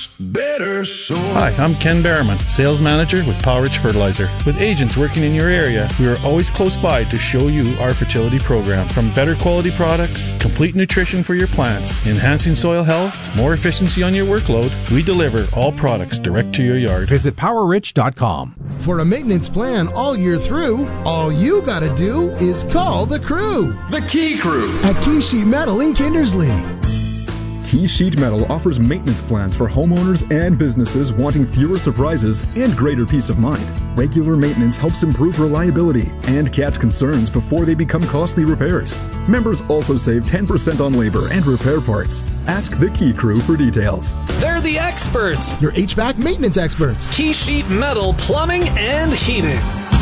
better soil. Hi, I'm Ken Berriman, Sales Manager with Powerage Fertilizer. With agents working in your area, we are always close by to show you our fertility program. From better quality products, complete nutrition for your plants, enhancing soil health, more efficiency on your workload, we deliver all products direct to your yard. Visit PowerRich.com. For a maintenance plan all year through, all you gotta do is call the crew. The Key Crew at Key Sheet Metal in Kindersley. Key Sheet Metal offers maintenance plans for homeowners and businesses wanting fewer surprises and greater peace of mind. Regular maintenance helps improve reliability and catch concerns before they become costly repairs. Members also save 10% on labor and repair parts. Ask the Key Crew for details. They're the experts. Your HVAC maintenance experts. Key Sheet Metal Plumbing and Heating.